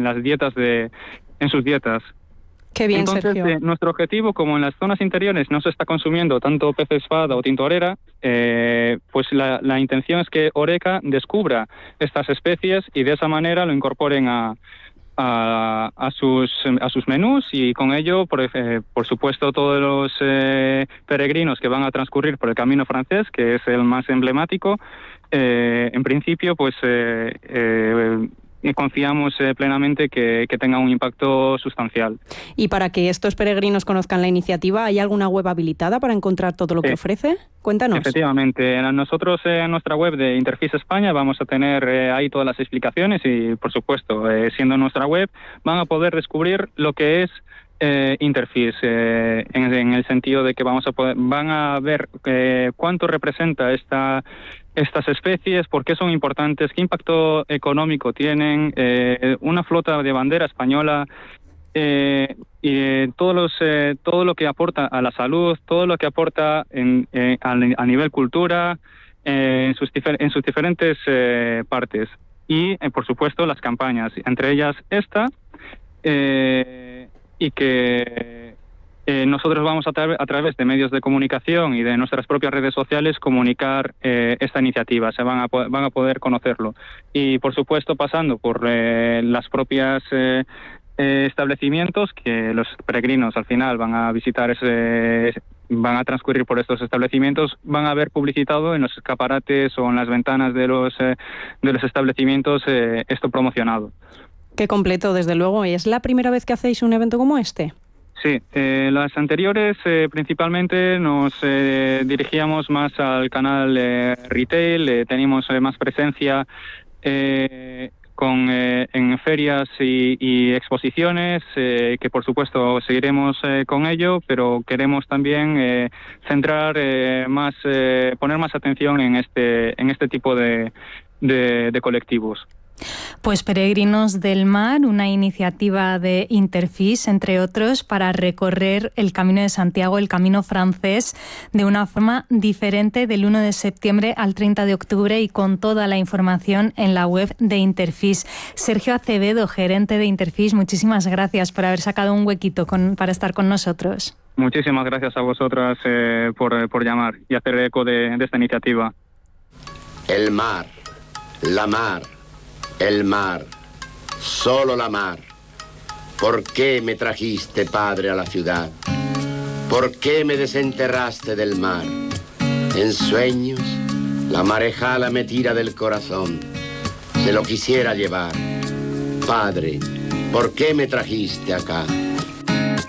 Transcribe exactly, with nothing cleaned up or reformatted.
en las dietas de, en sus dietas. Qué bien, Entonces, Sergio. Eh, nuestro objetivo, como en las zonas interiores no se está consumiendo tanto pez espada o tintorera, eh, pues la, la intención es que Horeca descubra estas especies y de esa manera lo incorporen a, a, a, sus, a sus menús, y con ello, por, eh, por supuesto, todos los eh, peregrinos que van a transcurrir por el Camino Francés, que es el más emblemático, eh, en principio, pues... Eh, eh, y confiamos eh, plenamente que, que tenga un impacto sustancial. Y para que estos peregrinos conozcan la iniciativa, ¿hay alguna web habilitada para encontrar todo lo que Sí. ofrece? Cuéntanos. Efectivamente, nosotros eh, en nuestra web de Interfis España vamos a tener eh, ahí todas las explicaciones y, por supuesto, eh, siendo nuestra web, van a poder descubrir lo que es eh, Interfis, eh, en, en el sentido de que vamos a poder, van a ver eh, cuánto representa esta estas especies, por qué son importantes, qué impacto económico tienen, eh, una flota de bandera española, eh, y eh, todos los, eh, todo lo que aporta a la salud, todo lo que aporta en, eh, a, a nivel cultura, eh, en, sus difer- en sus diferentes eh, partes. Y, eh, por supuesto, las campañas, entre ellas esta, eh, y que... Eh, nosotros vamos a, tra- a través de medios de comunicación y de nuestras propias redes sociales comunicar eh, esta iniciativa, se van a, po- van a poder conocerlo. Y, por supuesto, pasando por eh, las propias eh, eh, establecimientos que los peregrinos al final van a visitar, ese, van a transcurrir por estos establecimientos, van a ver publicitado en los escaparates o en las ventanas de los, eh, de los establecimientos eh, esto promocionado. Qué completo, desde luego. ¿Y es la primera vez que hacéis un evento como este? Sí, eh, las anteriores eh, principalmente nos eh, dirigíamos más al canal eh, retail, eh, teníamos eh, más presencia eh, con, eh, en ferias y, y exposiciones, eh, que por supuesto seguiremos eh, con ello, pero queremos también eh, centrar eh, más, eh, poner más atención en este, en este tipo de, de, de colectivos. Pues Peregrinos del Mar, una iniciativa de Interfis, entre otros, para recorrer el Camino de Santiago, el Camino Francés, de una forma diferente del uno de septiembre al treinta de octubre, y con toda la información en la web de Interfis. Sergio Acevedo, gerente de Interfis, muchísimas gracias por haber sacado un huequito con, para estar con nosotros. Muchísimas gracias a vosotras eh, por, por llamar y hacer eco de, de esta iniciativa. El mar, la mar. El mar, solo la mar. ¿Por qué me trajiste, padre, a la ciudad? ¿Por qué me desenterraste del mar? En sueños, la marejala me tira del corazón. Se lo quisiera llevar. Padre, ¿por qué me trajiste acá?